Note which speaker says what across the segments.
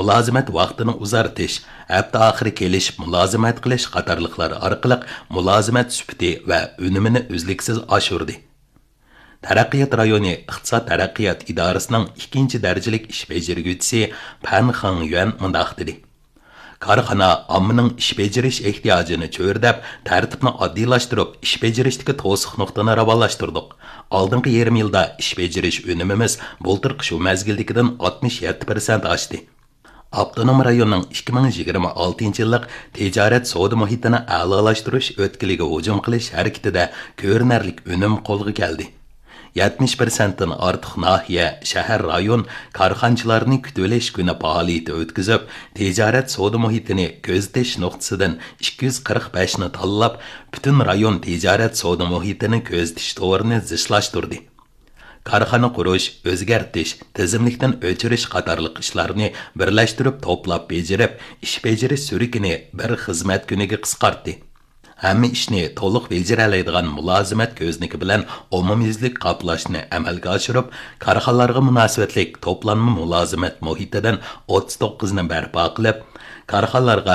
Speaker 1: mulozimat vaqtini uzartish, hafta oxiri kelish, mulozimat qilish qatorliqlar orqali mulozimat sifati va unumini uzluksiz oshirdi. Taraqqiyot rayoni iqtisod taraqqiyot idorasining 2-darajalik ish bajarguvchisi Pan Xang Yuan mundaq dedi. Korxona ommaning ish bajarish ehtiyojini cho'rdab, tartibni oddiylashtirib, ish bajarishdagi to'siq nuqtani ravonlashtirdik. Oldingi yarim yilda ish bajarish unumimiz bo'ltirqi shu mazgildagidan 67% oshdi. Avtonom rayonning 2026-yillik tijorat savdo muhitini a'lolashtirish o'tkiliga hujum qilish harakatida ko'rinarli unum qo'lga keldi. 70%dan ortiq nahiya, shahar, rayon korxonchilarni kutilish kuni faoliyati o'tkazib, tijorat savdo muhitini ko'zitish nuqtasidan 245 ni tanlab, butun rayon tijorat savdo muhitini ko'zitish to'g'rini zichlashtirdi. Korxona qurish, o'zgartish, tizimlikdan o'chirish qatorliq ishlarni birlashtirib to'plab bajarib, ish bajarish surikini bir xizmat kuniga qisqartdi. Hamma ishni to'liq bajara oladigan mulozimat ko'zniki bilan umumyuzlik qoplashni amalga oshirib, korxonalarga munosabatlik to'planma mulozimat muhitidan 39 ni barpo qilib, korxonalarga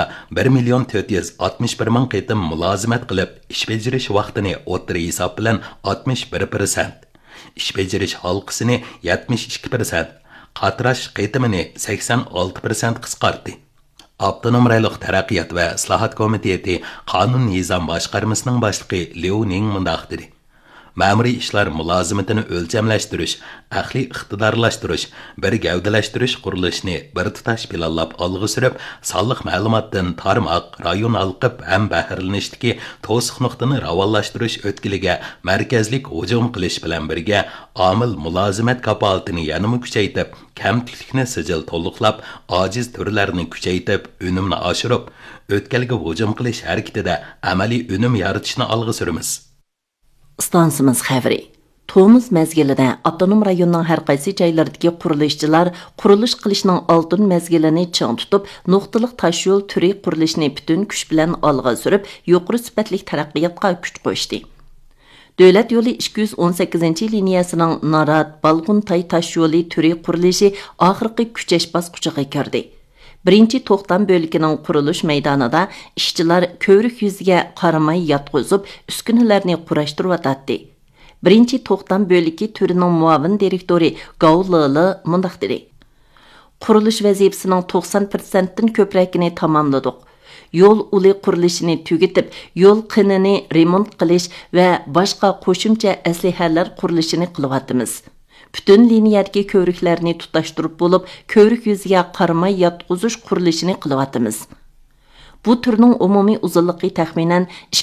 Speaker 1: 1,461,000 qitim mulozimat qilib, ish bajarish vaqtini o'rta hisob bilan 61%, ish bajarish halqasini 72%, qatnash qitimini 86% qisqartdi. Avtonom rayonluq taraqqiyot va islohot komiteti qonun nizom boshqarmasining boshlig'i Liu Ning mundaq dedi. Ma'muriy ishlar mulozimatini o'lchamlashtirish, aqliy iqtidorlashtirish, bir gavdalashtirish qurilishini bir tutash planlab olg'a surib, sonliq ma'lumotdan tarmoq, rayon alqib ham bahrilanishdagi to'siq nuqtani ravonlashtirish o'tkiliga markazlik hujum qilish bilan birga omil mulozimat kapolatini yanada kuchaytirib, kamtiklikni sijil to'liqlab, ojiz turlarni kuchaytirib, unumni oshirib, o'tkalga hujum qilish harakatida amaliy unum yaratishni olg'a suramiz.
Speaker 2: Stansimiz xəbri. Tomuz məzgilida avtonom rayonning har qaysi joylaridagi qurilishchilar qurilish qilishning oltin məzgilini ching tutib, nuqtaliq tosh yo'l turi qurilishni butun kuch bilan olg'a surib, yuqori sifatli taraqqiyotga kuch qo'shdi. Davlat yo'li 218-liniyasining Narat Balg'untay tosh yo'li turi qurilishi oxirgi kuchash bosqichiga kirdi. Birinchi to'xtam bo'likining qurilish maydonida ishchilar ko'rik yuziga qaramay yotqizib, uskunalarni qurashtiryotdi. Birinchi to'xtam bo'liki turining muavin direktori Gavlili mundaq dedi. Qurilish vazifasining 90% dan ko'pragini tamomladik. Yo'l uli qurilishini tugatib, yo'l qinini remont qilish va boshqa qo'shimcha aslihalar qurilishini qilyapmiz. Bütün liniyadagi ko'riklarni tutashtirib bo'lib, ko'rik yuziga qaramay yotqizish qurilishini qilyapmiz. Bu turning umumiy uzunligi taxminan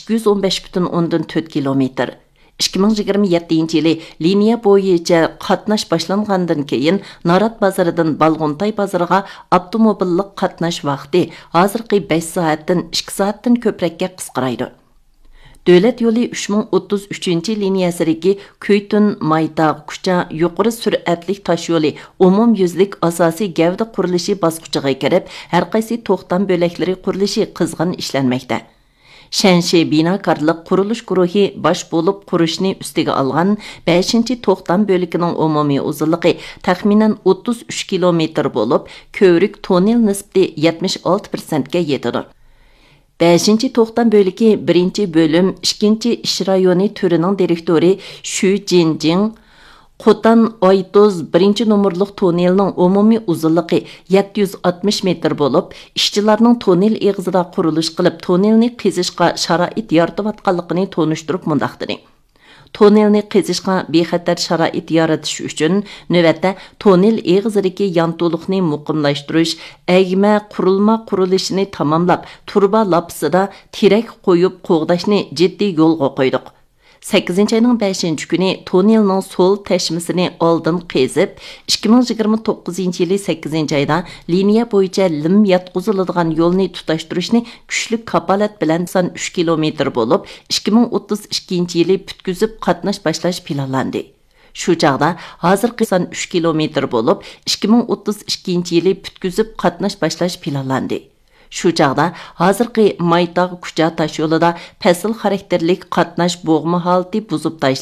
Speaker 2: 215,4 kilometr. 2027-yili liniya bo'yicha qatnash boshlangandan keyin Narat bozoridan Balg'untay bozoriga avtomobillik qatnash vaqti hozirgi 5 soatdan 2 soatdan ko'proqqa qisqaraydi. Davlat yo'li 3033-liniyasidagi Kuytun, Maytaq, Kucha yuqori sur'atli tosh yo'li umumyuzlik asosiy gavda qurilishi bosqichiga kirib, har qaysi to'xtam bo'laklari qurilishi qizg'in ishlanmoqda. Shanshi binokorlik qurilish guruhi bosh bo'lib qurishni ustiga olgan 5-to'xtam bo'likining umumiy uzunligi taxminan 33 kilometr bo'lib, ko'rik tonel nisbati 76% ga yetadi. 5-to'xtam bo'liki 1-bo'lim 2-ish rayoni turining direktori Shu Jinjing Qo'tan Oytoz 1-nomerlik tonelning umumiy uzunligi 760 metr bo'lib, ishchilarning tonel eg'izida qurilish qilib, tonelni qazishga sharoit yaratayotganligini tonishtirib mundaq dedi. Tonelni qazishga bexatar sharoit yaratish uchun navbatda tonel eg'izidagi yanto'liqni muqimlashtirish, agma qurilma qurilishini tamomlab, turba lapsida tirak qo'yib qo'g'dashni jiddiy yo'lga qo'ydik. 8-ayning 5-kuni tonelning sol tashmisini oldin qezib, 2029-yili 8-ayda liniya bo'yicha lim yotqiziladigan yo'lni tutashtirishni kuchli kapolat bilan 3 kilometr bo'lib, 2032-yili butkizib qatnash boshlash planlandi. Shu chaqda hozirgi 3 kilometr bo'lib, 2032-yili butkizib qatnash boshlash planlandi. Shu chaqda hozirgi Maytaq Kucha tosh yo'lida fasl xarakterlik qatnash bo'g'ma holati buzib tashlab